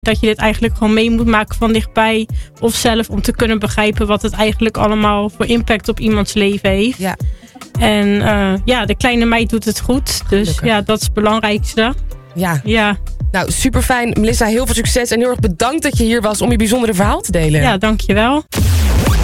Dat je dit eigenlijk gewoon mee moet maken van dichtbij of zelf om te kunnen begrijpen wat het eigenlijk allemaal voor impact op iemands leven heeft. Ja. En de kleine meid doet het goed. Dus Gelukkig. dat is het belangrijkste. Ja. Nou, super fijn. Melissa, heel veel succes en heel erg bedankt dat je hier was om je bijzondere verhaal te delen. Ja, dankjewel.